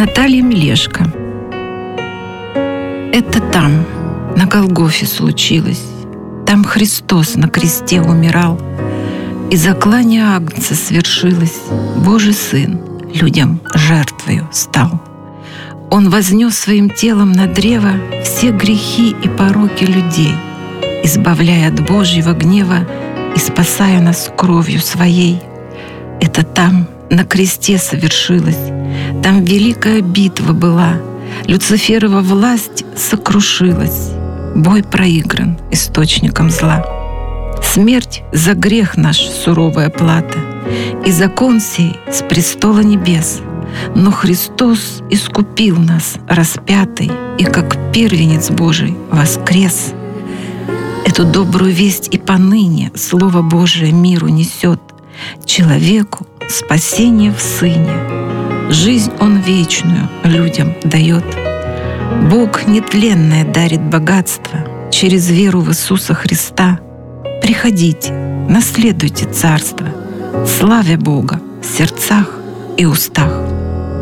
Наталья Мелешко. Это там, на Голгофе случилось. Там Христос на кресте умирал, и заклание Агнца свершилось. Божий Сын людям жертвою стал. Он вознес своим телом на древо все грехи и пороки людей, избавляя от Божьего гнева и спасая нас кровью своей. Это там, на кресте совершилось. Там великая битва была. Люциферова власть сокрушилась. Бой проигран источником зла. Смерть за грех наш суровая плата, и закон сей с престола небес. Но Христос искупил нас распятый, и как первенец Божий воскрес. Эту добрую весть и поныне Слово Божие миру несет. Человеку спасение в Сыне, жизнь Он вечную людям дает. Бог нетленное дарит богатство через веру в Иисуса Христа. Приходите, наследуйте царство, славя Бога в сердцах и устах.